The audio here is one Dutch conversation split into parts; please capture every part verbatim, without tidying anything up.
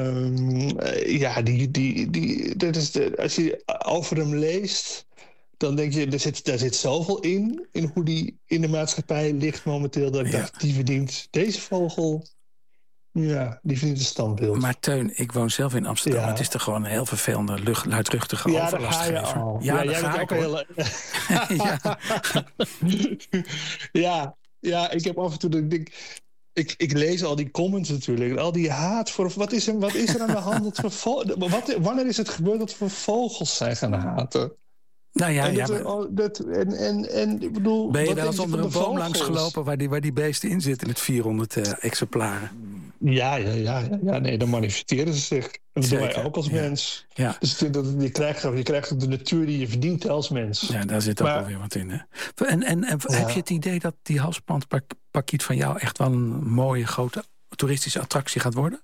ja, die, die, die, dat is de, als je over hem leest, dan denk je, er zit, daar zit zoveel in, in hoe die in de maatschappij ligt momenteel, dat ik Ja. dacht, die verdient deze vogel, ja, die verdient een standbeeld. Maar Teun, ik woon zelf in Amsterdam. Ja. Het is toch gewoon een heel vervelende, lucht, luidruchtige Ja, daar ga je overlastgever. al. Ja, Ja, daar jij ga bent ik ook hoor. heel... Ja. ja, ja, ik heb af en toe dat ik denk, ik, ik lees al die comments natuurlijk, al die haat voor, wat is er, wat is er aan de hand? Dat we vo- wat, wanneer is het gebeurd dat we vogels zijn gaan haten? Nou ja, en, ja dat, maar er- oh, dat, en, en, en ik bedoel, ben je wat wel eens denk onder van een de boom langs vogels? gelopen waar die, waar die beesten in zitten met vierhonderd uh, exemplaren? Ja, ja, ja, ja, ja, nee, dan manifesteren ze zich. En dat doen wij Zeker, ook als ja. mens. Ja. Dus ik denk dat je krijgt, je krijgt ook de natuur die je verdient als mens. Ja, daar zit ook Maar- alweer wat in. Hè? En, en, en Ja. heb je het idee dat die halsbandparkiet van jou echt wel een mooie, grote toeristische attractie gaat worden?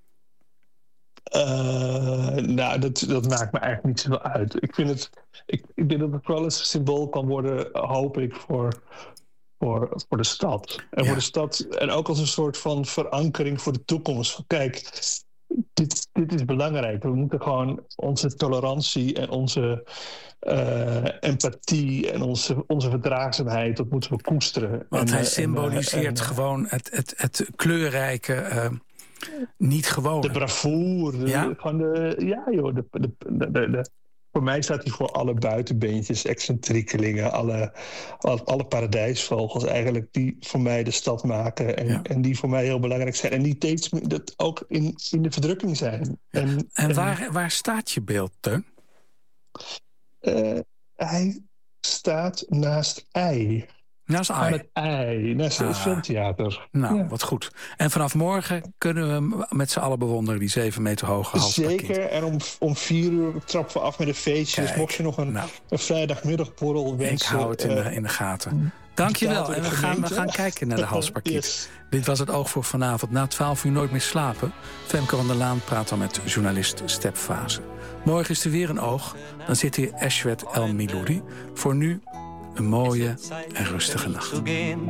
Uh, nou, dat, dat maakt me eigenlijk niet zoveel uit. Ik vind het, ik, ik denk dat het wel eens een symbool kan worden, hoop ik, voor, voor, voor de stad. En Ja. voor de stad. En ook als een soort van verankering voor de toekomst. Kijk, dit, dit is belangrijk. We moeten gewoon onze tolerantie en onze uh, empathie en onze, onze verdraagzaamheid, dat moeten we koesteren. Want en, hij uh, symboliseert en, uh, gewoon het, het, het kleurrijke, uh, niet gewoon. De bravoure. Ja? De, gewoon de, ja, joh. De, de, de, de, de, voor mij staat hij voor alle buitenbeentjes, excentriekelingen, alle, alle, alle paradijsvogels eigenlijk, die voor mij de stad maken en, ja. en die voor mij heel belangrijk zijn. En die steeds dat ook in, in de verdrukking zijn. Ja. En, en, en waar, waar staat je beeld, Teun? Uh, hij staat naast ei. Naast Aan het ei, naast het ah. filmtheater. Nou, ja. wat goed. En vanaf morgen kunnen we hem met z'n allen bewonderen, die zeven meter hoge halsparkiet. Zeker, en om, om vier uur trappen we af met een feestje. Kijk, dus mocht je nog een, nou, een vrijdagmiddagborrel wensen... Ik hou het in de, in de gaten. Dankjewel. En we gaan, we gaan kijken naar de halsparkiet. Yes. Dit was het Oog voor vanavond. Na twaalf uur nooit meer slapen. Femke van der Laan praat dan met journalist Step Fase. Morgen is er weer een oog. Dan zit hier Eshwet El Miloudi. Voor nu een mooie en rustige nacht.